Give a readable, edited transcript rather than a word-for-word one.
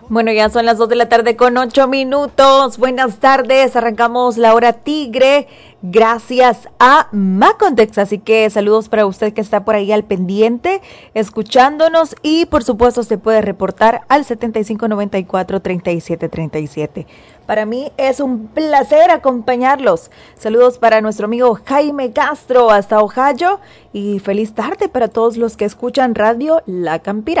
Bueno, ya son las 2 de la tarde con 8 minutos. Buenas tardes, arrancamos la hora tigre gracias a Macontex, así que saludos para usted que está por ahí al pendiente, escuchándonos y por supuesto se puede reportar al 7594-3737. Para mí es un placer acompañarlos. Saludos para nuestro amigo Jaime Castro hasta Ohio y feliz tarde para todos los que escuchan Radio La Campira.